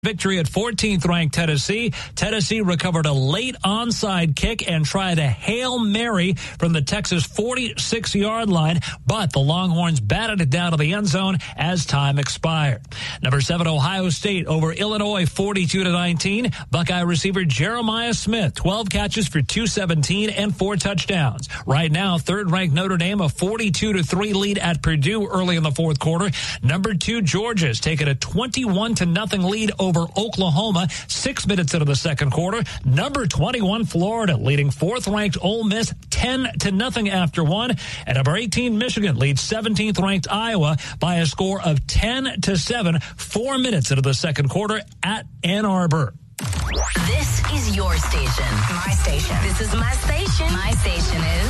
Victory at 14th-ranked Tennessee. Tennessee recovered a late onside kick and tried a Hail Mary from the Texas 46-yard line, but the Longhorns batted it down to the end zone as time expired. Number 7, Ohio State over Illinois 42-19. Buckeye receiver Jeremiah Smith, 12 catches for 217 and 4 touchdowns. Right now, 3rd-ranked Notre Dame, a 42-3 lead at Purdue early in the fourth quarter. Number 2, Georgia's taken a 21-0 lead over Oklahoma 6 minutes into the second quarter. Number 21, Florida, leading 4th-ranked Ole Miss 10-0 after 1. And number 18, Michigan, leads 17th-ranked Iowa by a score of 10-7, 4 minutes into the second quarter at Ann Arbor. This is your station. My station. This is my station. My station is